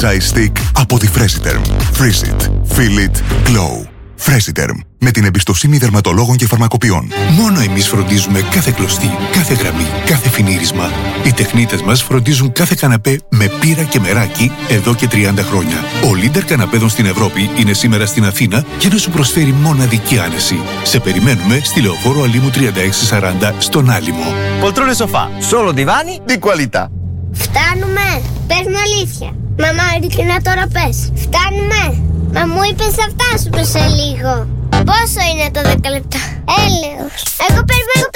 Size Stick από τη Freshiterm. Freeze it. Feel it. Glow. Freshiterm. Με την εμπιστοσύνη δερματολόγων και φαρμακοποιών. Μόνο εμείς φροντίζουμε κάθε κλωστή, κάθε γραμμή, κάθε φινίρισμα. Οι τεχνίτες μας φροντίζουν κάθε καναπέ με πύρα και μεράκι εδώ και 30 χρόνια. Ο leader καναπέδων στην Ευρώπη είναι σήμερα στην Αθήνα για να σου προσφέρει μοναδική άνεση. Σε περιμένουμε στη Λεωφόρο Αλήμου 3640 στον Άλυμο. Poltrone sofà, solo divani di qualità. Φτάνουμε! Πες μου αλήθεια. Μαμά, ειλικρινά τώρα πες. Φτάνουμε! Μα μου είπες θα φτάσουμε σε λίγο. Πόσο είναι το 10 λεπτά? Έλεος. Εγώ περιμένω